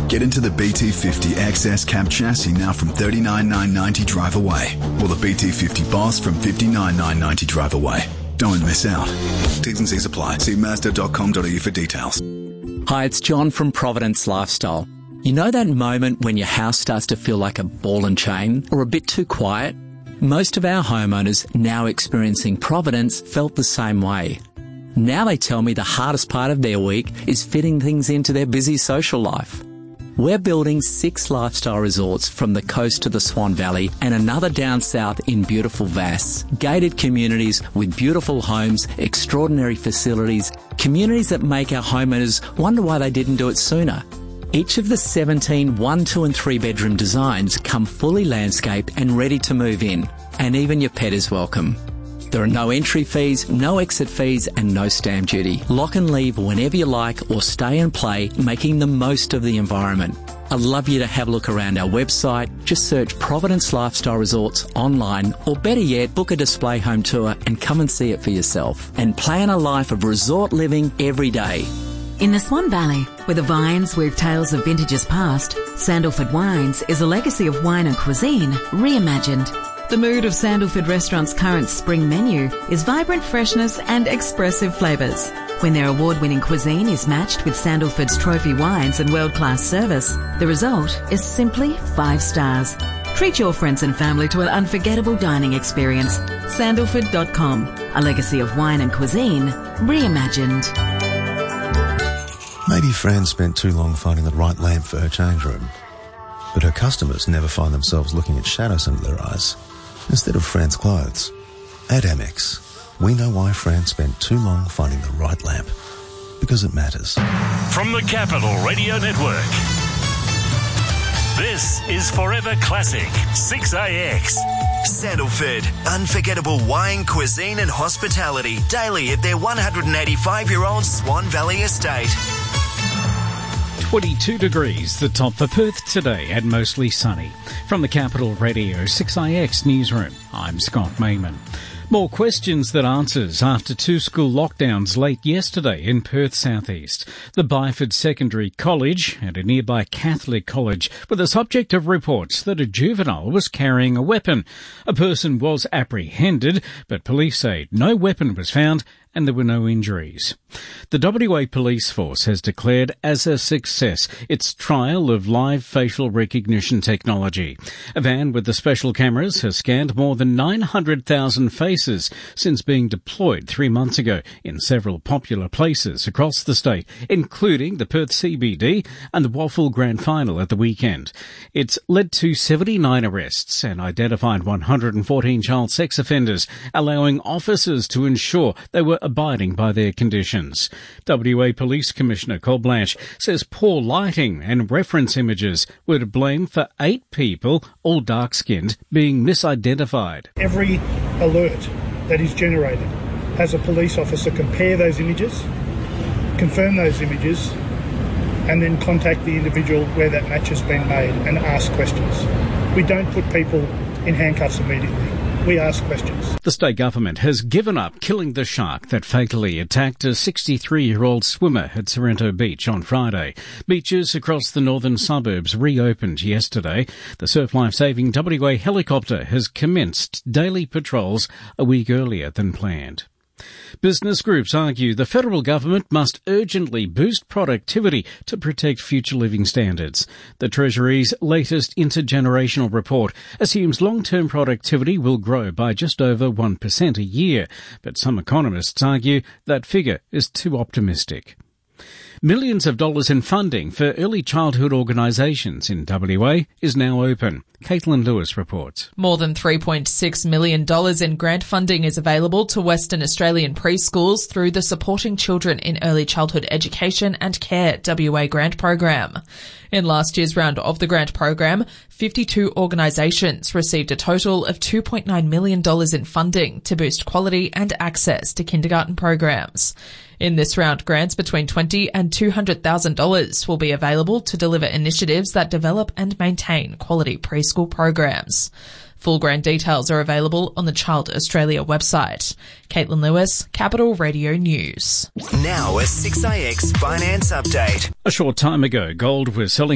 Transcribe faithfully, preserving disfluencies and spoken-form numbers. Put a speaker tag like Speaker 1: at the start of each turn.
Speaker 1: Get into the B T fifty X S cab chassis now from thirty-nine thousand nine hundred ninety dollars drive away, or the B T fifty Boss from fifty-nine thousand nine hundred ninety dollars drive away. Don't miss out. T's and C's apply. See mazda dot com dot a u for details.
Speaker 2: Hi, it's John from Providence Lifestyle. You know that moment when your house starts to feel like a ball and chain or a bit too quiet? Most of our homeowners now experiencing Providence felt the same way. Now they tell me the hardest part of their week is fitting things into their busy social life. We're building six lifestyle resorts from the coast to the Swan Valley and another down south in beautiful Vass. Gated communities with beautiful homes, extraordinary facilities, communities that make our homeowners wonder why they didn't do it sooner. Each of the seventeen one, two and three bedroom designs come fully landscaped and ready to move in. And even your pet is welcome. There are no entry fees, no exit fees and no stamp duty. Lock and leave whenever you like or stay and play, making the most of the environment. I'd love you to have a look around our website. Just search Providence Lifestyle Resorts online, or better yet, book a display home tour and come and see it for yourself. And plan a life of resort living every day.
Speaker 3: In the Swan Valley, where the vines weave tales of vintages past, Sandalford Wines is a legacy of wine and cuisine reimagined. The mood of Sandalford Restaurant's current spring menu is vibrant freshness and expressive flavours. When their award-winning cuisine is matched with Sandalford's trophy wines and world-class service, the result is simply five stars. Treat your friends and family to an unforgettable dining experience. Sandalford dot com, a legacy of wine and cuisine reimagined.
Speaker 4: Maybe Fran spent too long finding the right lamp for her change room, but her customers never find themselves looking at shadows under their eyes instead of Fran's clothes. At Amex, we know why Fran spent too long finding the right lamp, because it matters.
Speaker 5: From the Capital Radio Network, this is Forever Classic six A X.
Speaker 6: Sandalford, unforgettable wine, cuisine and hospitality daily at their one hundred eighty-five-year-old Swan Valley estate.
Speaker 7: twenty-two degrees, the top for Perth today, and mostly sunny. From the Capital Radio six A X newsroom, I'm Scott Mayman. More questions than answers after two school lockdowns late yesterday in Perth southeast. The Byford Secondary College and a nearby Catholic college were the subject of reports that a juvenile was carrying a weapon. A person was apprehended, but police say no weapon was found and there were no injuries. The W A Police Force has declared as a success its trial of live facial recognition technology. A van with the special cameras has scanned more than nine hundred thousand faces since being deployed three months ago in several popular places across the state, including the Perth C B D and the Waffle Grand Final at the weekend. It's led to seventy-nine arrests and identified one hundred fourteen child sex offenders, allowing officers to ensure they were abiding by their conditions. W A Police Commissioner Col Blanche says poor lighting and reference images were to blame for eight people, all dark-skinned, being misidentified.
Speaker 8: Every alert that is generated has a police officer compare those images, confirm those images, and then contact the individual where that match has been made and ask questions. We don't put people in handcuffs immediately. We ask questions.
Speaker 7: The state government has given up killing the shark that fatally attacked a sixty-three-year-old swimmer at Sorrento Beach on Friday. Beaches across the northern suburbs reopened yesterday. The Surf Life Saving W A helicopter has commenced daily patrols a week earlier than planned. Business groups argue the federal government must urgently boost productivity to protect future living standards. The Treasury's latest intergenerational report assumes long-term productivity will grow by just over one percent a year, but some economists argue that figure is too optimistic. Millions of dollars in funding for early childhood organisations in W A is now open. Caitlin Lewis reports.
Speaker 9: More than three point six million dollars in grant funding is available to Western Australian preschools through the Supporting Children in Early Childhood Education and Care W A grant program. In last year's round of the grant program, fifty-two organisations received a total of two point nine million dollars in funding to boost quality and access to kindergarten programs. In this round, grants between twenty thousand dollars and two hundred thousand dollars will be available to deliver initiatives that develop and maintain quality preschool programs. Full grant details are available on the Child Australia website. Caitlin Lewis, Capital Radio News.
Speaker 6: Now a six A X finance update.
Speaker 7: A short time ago, gold was selling